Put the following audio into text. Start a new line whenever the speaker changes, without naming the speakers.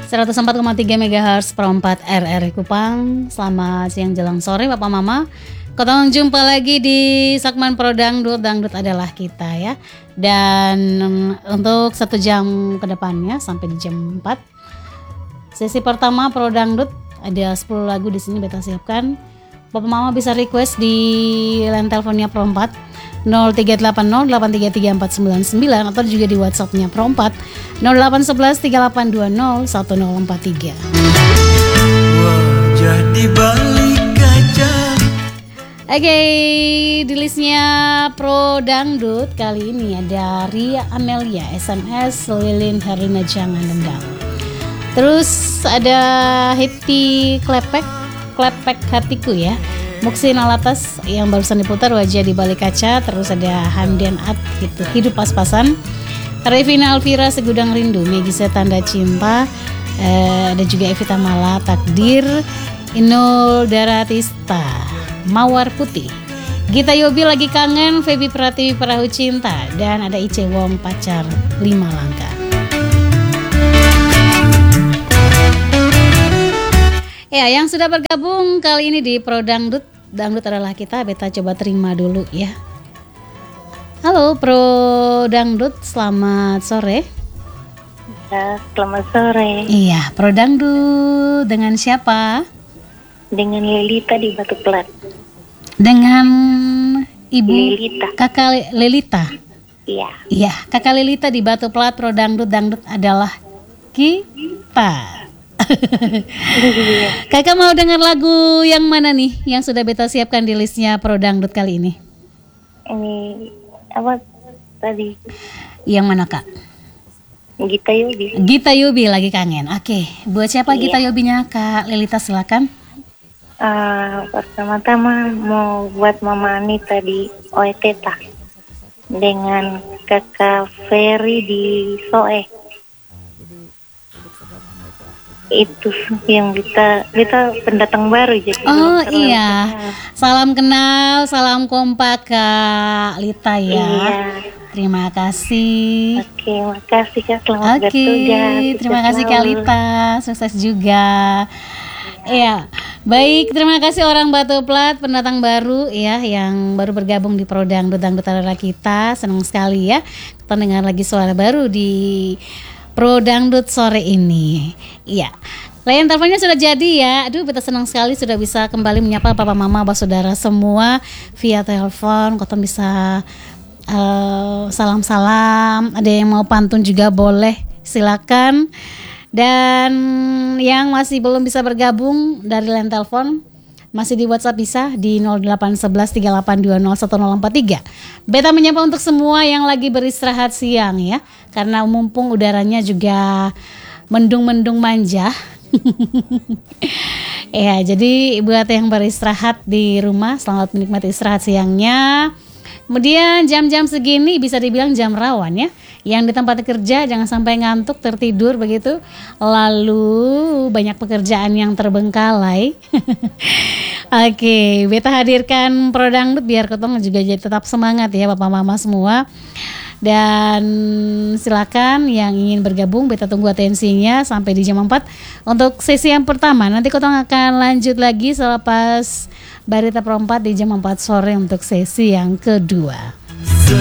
104,3 MHz per 4 RRI Kupang. Selamat siang jelang sore Bapak Mama. Ketemu jumpa lagi di segmen Pro Dangdut, Dangdut adalah kita ya. Dan untuk 1 jam ke depannya sampai di jam 4. Sesi pertama Pro Dangdut ada 10 lagu di sini beta siapkan. Bapak Mama bisa request di line teleponnya Pro 4 0380833499 atau juga di WhatsApp-nya Pro 4 081138201043.
Wajah di balik kaca.
Oke, di listnya Pro Dangdut kali ini ada Ria Amelia, SMS Lilin Herlina Jangan Dendam. Terus ada Happy Klepek Hatiku ya, Muksin Alatas yang barusan diputar Wajah di Balik Kaca. Terus ada Hamdan At gitu, Hidup Pas-Pasan. Revina Alvira Segudang Rindu, Megisa Tanda Cinta, ada juga Evita Mala Takdir, Inul Daratista Mawar Putih, Gita Yobi Lagi Kangen, Feby Pratiwi Perahu Cinta, dan ada Ice Wong Pacar 5 Langkah. Ya, yang sudah bergabung kali ini di Pro Dangdut, Dangdut adalah kita, beta coba terima dulu ya. Halo Pro Dangdut, selamat sore.
Ya, selamat sore.
Iya, Pro Dangdut dengan siapa?
Dengan Lelita di Batu Plat.
Dengan Ibu
Lelita.
Kakak Lelita.
Iya.
Iya, Kakak Lelita di Batu Plat. Pro Dangdut, Dangdut adalah kita. Kakak mau dengar lagu yang mana nih yang sudah beta siapkan di listnya Pro Dangdut kali ini?
Ini apa tadi?
Yang mana Kak?
Gita Yobi.
Gita Yobi Lagi Kangen. Oke, buat siapa Gita Yobinya Kak Lelita, silakan.
Pertama-tama mau buat Mama Anita di Oeteta dengan Kakak Ferry di Soe. Itu yang kita pendatang baru jadi.
Oh iya, salam kenal, salam kompak Kak Lita ya.
Iya.
Terima kasih.
Oke, makasih Kak, selamat bertugas.
Terima kasih Kak Lita, sukses juga. Iya, baik, terima kasih orang Batu Plat, pendatang baru ya, yang baru bergabung di Pro Dangdut, Dangdut adalah kita. Senang sekali ya kita dengar lagi suara baru di Pro Dangdut sore ini. Iya, layar teleponnya sudah jadi ya. Aduh, beta senang sekali sudah bisa kembali menyapa papa mama, abah saudara semua via telepon. Koton bisa salam-salam. Ada yang mau pantun juga boleh, silakan. Dan yang masih belum bisa bergabung dari line telepon, masih di WhatsApp bisa di 081138201043. Beta menyapa untuk semua yang lagi beristirahat siang ya, karena mumpung udaranya juga mendung-mendung manja. Ya, jadi buat yang beristirahat di rumah, selamat menikmati istirahat siangnya. Kemudian jam-jam segini bisa dibilang jam rawan ya. Yang di tempat kerja jangan sampai ngantuk, tertidur begitu. Lalu banyak pekerjaan yang terbengkalai. Oke, beta hadirkan Pro Dangdut biar ketemu juga jadi tetap semangat ya Bapak Mama semua. Dan silakan yang ingin bergabung, beta tunggu atensinya sampai di jam 4 untuk sesi yang pertama. Nanti Kotong akan lanjut lagi selepas Barita Pro 4 di jam 4 sore untuk sesi yang kedua.